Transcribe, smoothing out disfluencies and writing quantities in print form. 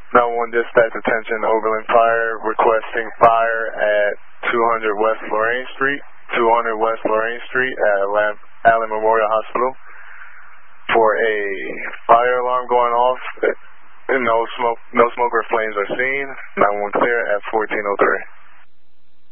911 dispatch attention, Overland Fire, requesting fire at 200 West Lorraine Street, 200 West Lorraine Street at Allen Memorial Hospital for a fire alarm going off. No smoke or flames are seen. 911 clear at 1403.